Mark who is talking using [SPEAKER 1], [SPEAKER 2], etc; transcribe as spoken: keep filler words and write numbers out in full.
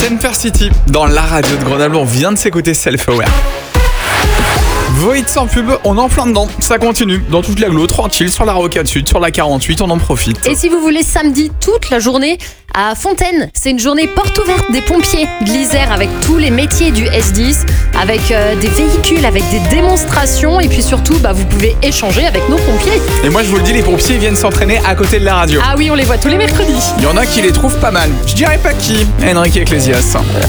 [SPEAKER 1] Temper City, dans la radio de Grenoble, on vient de s'écouter Self-Aware. Void sans pub, on est en plein dedans, ça continue, dans toute l'agglo, tranquille, sur la Rocade Sud, sur la quarante-huit, on en profite.
[SPEAKER 2] Et si vous voulez samedi, toute la journée, à Fontaine, c'est une journée porte ouverte des pompiers de l'Isère avec tous les métiers du S dix, avec euh, des véhicules, avec des démonstrations et puis surtout, bah, vous pouvez échanger avec nos pompiers.
[SPEAKER 1] Et moi je vous le dis, les pompiers viennent s'entraîner à côté de la radio.
[SPEAKER 2] Ah oui, on les voit tous les mercredis.
[SPEAKER 1] Il y en a qui les trouvent pas mal, je dirais pas qui, Enrique Iglesias.